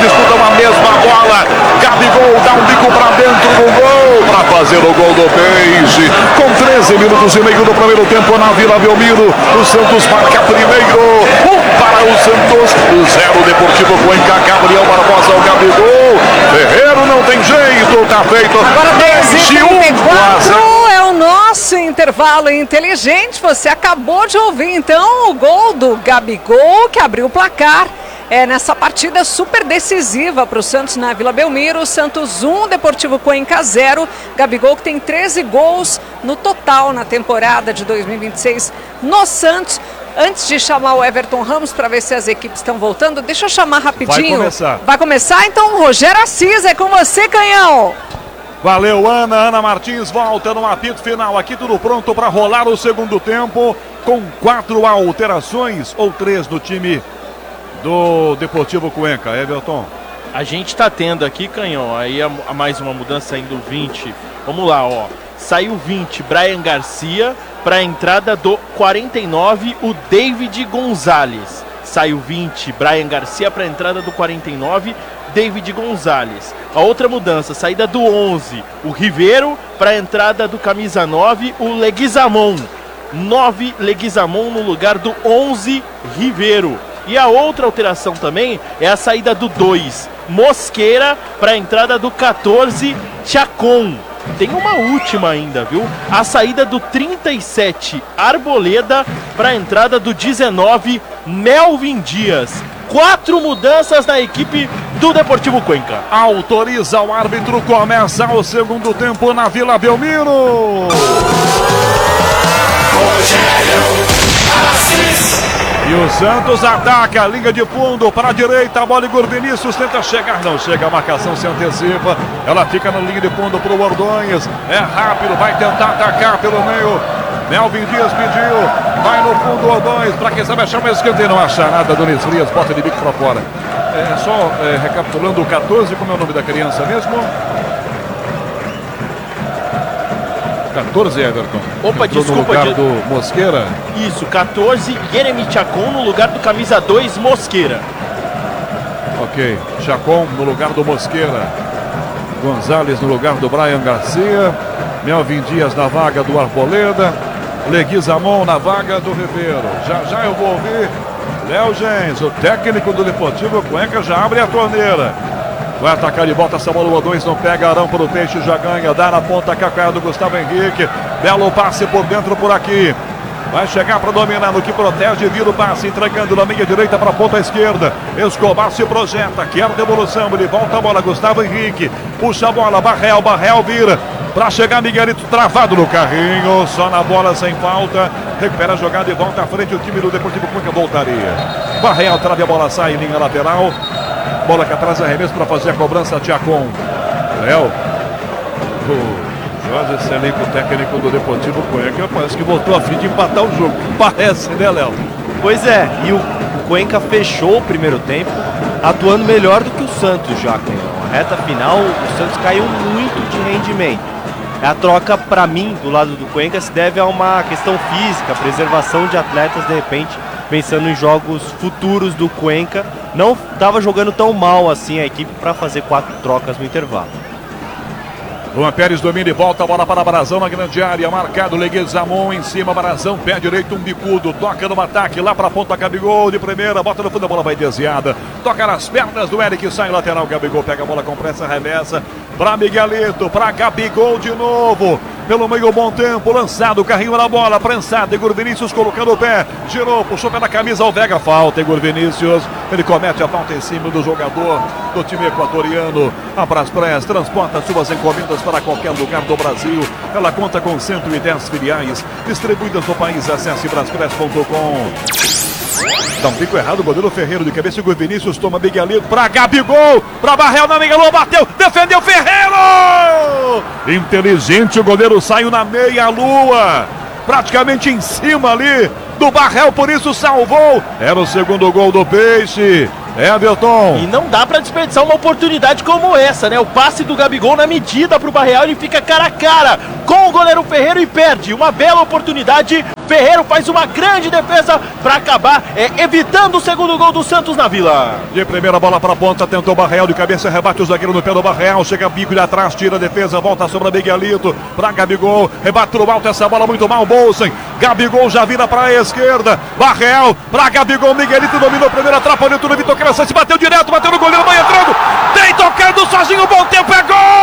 disputam a mesma bola. Gabigol dá um bico para dentro do gol para fazer o gol do Peixe. Com 13 minutos e meio do primeiro tempo na Vila Belmiro, o Santos marca primeiro. Para o Santos, 0 Deportivo Cuenca. Gabriel Barbosa, o Gabigol. Ferreiro não tem jeito, tá feito. Agora 10h34 é o nosso intervalo inteligente. Você acabou de ouvir então o gol do Gabigol, que abriu o placar. Nessa partida super decisiva para o Santos na Vila Belmiro. Santos 1, Deportivo Cuenca 0. Gabigol que tem 13 gols no total na temporada de 2026 no Santos. Antes de chamar o Everton Ramos para ver se as equipes estão voltando, deixa eu chamar rapidinho. Vai começar? Então, Rogério Assis, é com você, Canhão. Valeu, Ana. Ana Martins volta no apito final. Aqui tudo pronto para rolar o segundo tempo, com 4 alterações ou 3 no time do Deportivo Cuenca. Everton. A gente está tendo aqui, Canhão, aí mais uma mudança saindo 20. Vamos lá, ó. Saiu 20, Brian Garcia, para a entrada do 49, o David Gonzalez. Saiu 20, Brian Garcia, para a entrada do 49, David Gonzalez. A outra mudança, saída do 11, o Ribeiro, para a entrada do camisa 9, o Leguizamon. 9, Leguizamon no lugar do 11, Ribeiro. E a outra alteração também é a saída do 2, Mosqueira, para a entrada do 14, Chacon. Tem uma última ainda, viu? A saída do 37, Arboleda, para a entrada do 19, Melvin Dias. 4 mudanças na equipe do Deportivo Cuenca. Autoriza o árbitro, começa o segundo tempo na Vila Belmiro. E o Santos ataca a linha de fundo para a direita, a bola Igor Vinícius tenta chegar, não chega, a marcação se antecipa, ela fica na linha de fundo para o Ordonhas, é rápido, vai tentar atacar pelo meio, Melvin Dias pediu, vai no fundo Ordonhas, para quem sabe achar uma esquerda e não achar nada, Donis Frias, bota de bico para fora. Recapitulando o 14, como é o nome da criança mesmo? 14, Everton. Opa, entrou desculpa. No lugar do Mosqueira. Isso, 14, Jeremy Chacon no lugar do camisa 2, Mosqueira. Ok, Chacon no lugar do Mosqueira. Gonzalez no lugar do Brian Garcia. Melvin Dias na vaga do Arboleda. Leguizamon na vaga do Ribeiro. Já eu vou ouvir Léo Gens, o técnico do Deportivo Cuenca, já abre a torneira. Vai atacar de volta essa bola, o Odões não pega, Arão para o Peixe, já ganha, dá na ponta a do Gustavo Henrique, belo passe por dentro por aqui, vai chegar para dominar no que protege, vira o passe, entregando na meia direita para a ponta esquerda, Escobar se projeta, quer devolução, ele volta a bola, Gustavo Henrique, puxa a bola, Barrel vira, para chegar Miguelito travado no carrinho, só na bola sem falta, recupera a jogada e volta à frente, o time do Deportivo Cuenca voltaria, Barrel trava a bola, sai em linha lateral, bola que atrás arremesso para fazer a cobrança, Chacon. Léo, o Jorge Selenco, técnico do Deportivo Cuenca, parece que voltou a fim de empatar o jogo. Parece, né, Léo? Pois é, e o Cuenca fechou o primeiro tempo, atuando melhor do que o Santos já. Na reta final, o Santos caiu muito de rendimento. A troca, para mim, do lado do Cuenca, se deve a uma questão física, preservação de atletas, de repente, pensando em jogos futuros do Cuenca. Não estava jogando tão mal assim a equipe para fazer 4 trocas no intervalo. Luan Pérez domina e volta a bola para Barazão na grande área, marcado Leguizamon em cima, Barazão, pé direito, um bicudo, toca no ataque, lá para a ponta, Gabigol de primeira, bota no fundo, a bola vai desviada, toca nas pernas do Eric, sai lateral, Gabigol pega a bola com pressa, arremessa, para Miguelito, para Gabigol de novo, pelo meio, bom tempo, lançado, carrinho na bola, prensado, Igor Vinícius colocando o pé, girou, puxou pela camisa, o Vega, falta, Igor Vinícius, ele comete a falta em cima do jogador do time equatoriano, a Braspress transporta suas encomendas para qualquer lugar do Brasil, ela conta com 110 filiais, distribuídas no país, acesse braspress.com. Dá um pico errado, o goleiro Ferreiro de cabeça, Igor Vinícius toma Miguelito para Gabigol, para Barrel na meia lua, bateu, defendeu Ferreiro! Inteligente, o goleiro saiu na meia lua, praticamente em cima ali do Barrel, por isso salvou. Era o segundo gol do Peixe. Everton. E não dá para desperdiçar uma oportunidade como essa, né? O passe do Gabigol na medida pro Barreal, ele fica cara a cara com o goleiro Ferreiro e perde uma bela oportunidade. Ferreiro faz uma grande defesa para acabar evitando o segundo gol do Santos na Vila. De primeira bola para a ponta, tentou o Barreal de cabeça, rebate o zagueiro no pé do Barreal, chega bico de atrás, tira a defesa, volta sobre Miguelito, para Gabigol, rebate no alto essa bola muito mal, Bolsen, Gabigol já vira para a esquerda, Barreal, para Gabigol, Miguelito dominou primeiro, atrapalhou tudo, Vitor Crescente, bateu direto, bateu no goleiro, vai entrando, tem tocando sozinho, bom tempo, é gol!